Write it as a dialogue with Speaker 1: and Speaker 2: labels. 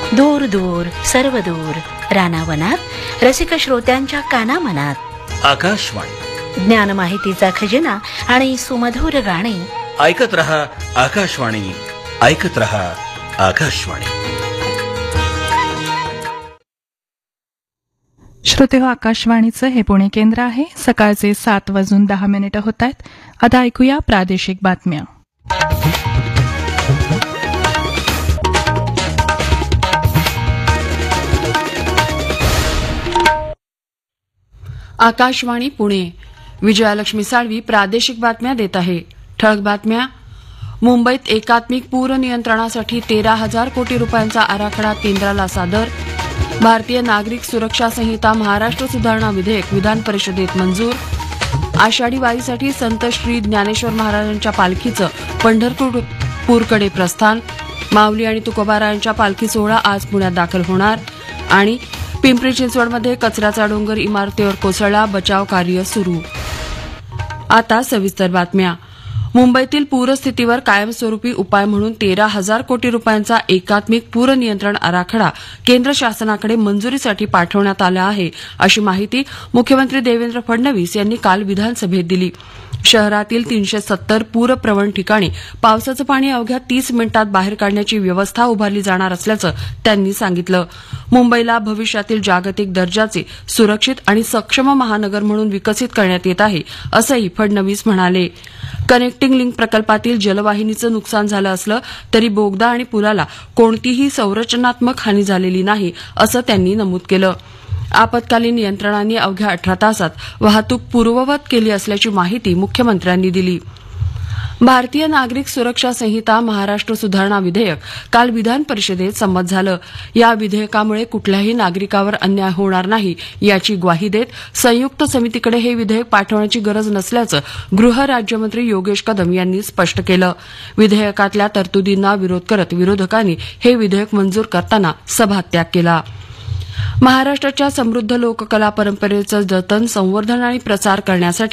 Speaker 1: दूर दूर सर्व दूर रानावनात रसिक श्रोत्यांच्या कानामनात
Speaker 2: आकाशवाणी
Speaker 1: ज्ञान माहितीचा खजिना आणि सुमधुर गाणी
Speaker 2: ऐकत रहा आकाशवाणी, ऐकत रहा आकाशवाणी.
Speaker 3: श्रोतेहो, आकाशवाणीचं हे पुणे केंद्र आहे. सकाळचे 7:10 होत आहेत. आता ऐकूया प्रादेशिक बातम्या.
Speaker 4: आकाशवाणी पुणे. विजयालक्ष्मी साळवी प्रादेशिक बातम्या देत आहे. ठळक बातम्या. मुंबईत एकात्मिक पूर नियंत्रणासाठी 13,000 कोटी रुपयांचा आराखडा केंद्राला सादर. भारतीय नागरिक सुरक्षा संहिता महाराष्ट्र सुधारणा विधेयक विधान परिषदेत मंजूर. आषाढी वारीसाठी संत श्री ज्ञानेश्वर महाराजांच्या पालखीचं पंढरपूरकडे प्रस्थान. माऊली आणि तुकोबारायांच्या पालखी सोहळा आज पुण्यात दाखल होणार. आणि पिंपरी चिंचवडमध्ये कचऱ्याचा डोंगर इमारतीवर कोसळला, बचाव कार्य सुरू. आता सविस्तर बातम्या. मुंबईतील पूरस्थितीवर कायमस्वरूपी उपाय म्हणून 13,000 कोटी रुपयांचा एकात्मिक पूर नियंत्रण आराखडा केंद्र शासनाकडे मंजुरीसाठी पाठवण्यात आला आहे, अशी माहिती मुख्यमंत्री देवेंद्र फडणवीस यांनी काल विधानसभेत दिली. शहरातील 370 पूरप्रवण ठिकाणी पावसाचं पाणी अवघ्या 30 मिनिटात बाहेर काढण्याची व्यवस्था उभारली जाणार असल्याचं त्यांनी सांगितलं. मुंबईला भविष्यातील जागतिक दर्जाचे सुरक्षित आणि सक्षम महानगर म्हणून विकसित करण्यात येत आहे, असंही फडणवीस म्हणाले. कनेक्टिंग लिंक प्रकल्पातील जलवाहिनीचं नुकसान झालं असलं तरी बोगदा आणि पुलाला कोणतीही संरचनात्मक हानी झालेली नाही, असं त्यांनी नमूद केलं. आपत्कालीन यंत्रणांनी अवघ्या 18 तासात वाहतूक पूर्ववत केली असल्याची माहिती मुख्यमंत्र्यांनी दिली. भारतीय नागरिक सुरक्षा संहिता महाराष्ट्र सुधारणा विधेयक काल विधान परिषदेत संमत झालं. या विधेयकामुळे कुठल्याही नागरिकावर अन्याय होणार नाही याची ग्वाही देत संयुक्त समितीकडे हे विधेयक पाठवण्याची गरज नसल्याचं गृह राज्यमंत्री योगेश कदम यांनी स्पष्ट केलं. विधेयकातल्या तरतुदींना विरोध करत विरोधकांनी हे विधेयक मंजूर करताना सभात्याग केला. महाराष्ट्राच्या समृद्ध लोककला परंपरेचं जतन, संवर्धन आणि प्रसार करण्यासाठी